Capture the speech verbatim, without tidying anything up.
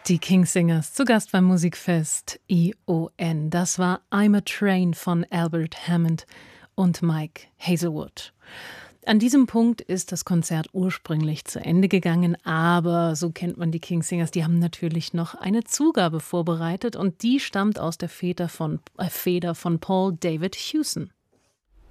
Die Kingsingers zu Gast beim Musikfest I O N. Das war I'm a Train von Albert Hammond und Mike Hazelwood. An diesem Punkt ist das Konzert ursprünglich zu Ende gegangen, aber so kennt man die Kingsingers, die haben natürlich noch eine Zugabe vorbereitet und die stammt aus der Feder von, äh, Feder von Paul David Hewson.